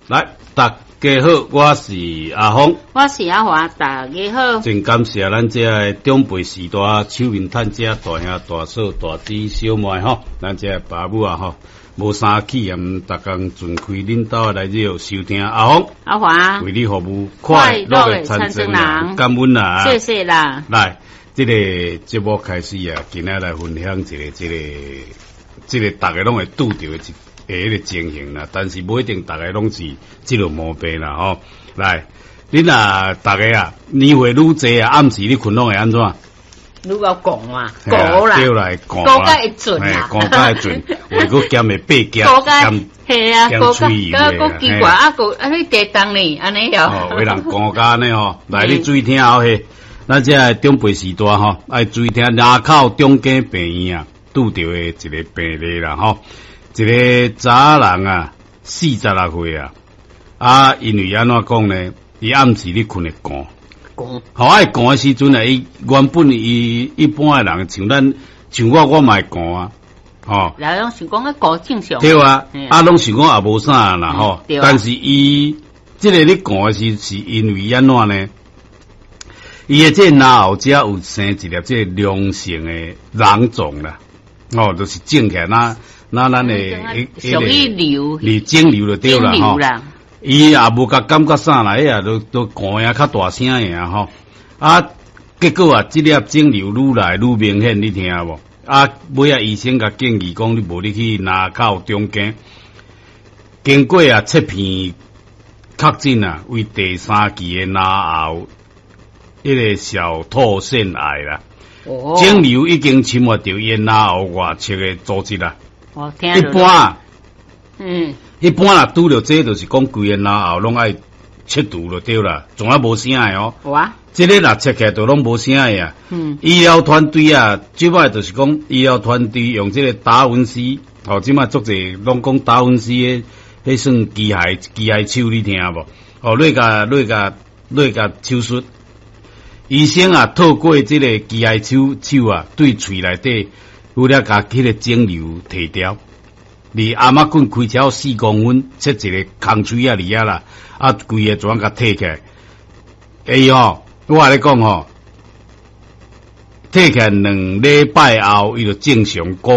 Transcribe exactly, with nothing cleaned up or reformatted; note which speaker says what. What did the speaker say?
Speaker 1: 来，大家好，我是阿峰，
Speaker 2: 我是阿华，大家好。
Speaker 1: 真感谢咱这个长辈时代手面探家大兄大嫂大姊小妹吼，咱这个爸母啊吼，无生气也毋逐工尽开恁兜来这收听阿峰、
Speaker 2: 阿华
Speaker 1: 为你服务快乐的参政人，感恩啦，
Speaker 2: 谢谢啦。
Speaker 1: 来，这个节目开始啊，今仔来分享一个这个这个大家拢会拄着的一。诶，个情形啦，但是不一定大家拢是即个毛病啦吼。来，恁啊，大家啊，年岁愈济啊，暗时你困拢会安怎？
Speaker 2: 愈要讲啊，讲啦，
Speaker 1: 对啦，讲
Speaker 2: 啦，讲甲会准啊，
Speaker 1: 讲甲会准，为佫兼诶八件，
Speaker 2: 讲甲系啊，讲甲
Speaker 1: 佫
Speaker 2: 奇怪啊，佫安尼地当呢，安尼哟。
Speaker 1: 哦，有人讲甲安尼吼，来你注意听后嘿，咱这个长辈时代吼，爱注意听，南口中间病院啊，拄着诶一个病例啦吼。一个查人啊，四十六岁啊，啊，因为安怎讲呢？伊暗时咧困会寒，
Speaker 2: 寒，
Speaker 1: 好爱寒诶时阵啊，伊原本伊一般诶人像咱像我，我嘛会寒啊，吼。
Speaker 2: 人拢想讲咧寒正常。
Speaker 1: 对啊，啊，拢想讲也无啥啦吼。
Speaker 2: 嗯啊、
Speaker 1: 但是伊即个咧寒诶时，是因为安怎呢？伊诶这脑后只有生一粒这良性诶囊肿啦，哦，就是正起来那。那咱诶，
Speaker 2: 属于瘤，
Speaker 1: 你肿瘤就对啦吼。伊也无甲感觉啥啦，伊啊都都寒呀较大声呀吼。啊，结果啊，即粒肿瘤愈来愈明显，你听无？啊，尾啊医生甲建议讲，你无你去拿口中间，经过啊切片确诊啊，为第三期诶脑后一个小唾腺癌啦。哦，肿瘤已经侵入到伊脑后外侧诶组织啦。一般啊，嗯，一般啦，拄着这就是讲规个脑后拢爱切除就对啦，从来无声诶哦。哇，这个若切起来就拢无声诶啊。嗯，医疗团队啊，即摆就是讲医疗团队用这个达文西，哦，即摆做者拢讲达文西诶，迄算机械机械手，你听无？哦，内甲内甲内甲手术，医生啊，透过这个机械手手啊，对喙内底。为了甲迄个肿瘤摕掉，离阿妈棍开条四公分，切一个空喙啊里啊啦，啊规个怎甲摕起来？哎吼，我甲你讲吼，摕起来两礼拜后，伊就正常。